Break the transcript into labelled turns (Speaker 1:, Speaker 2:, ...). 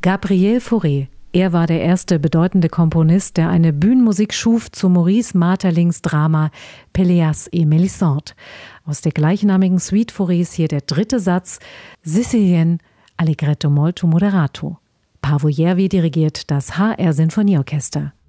Speaker 1: Gabriel Fauré. Er war der erste bedeutende Komponist, der eine Bühnenmusik schuf zu Maurice Maeterlinck's Drama Pelléas et Mélisande. Aus der gleichnamigen Suite Faurés hier der dritte Satz, Sicilienne allegretto molto moderato. Paavo Järvi dirigiert das HR Sinfonieorchester.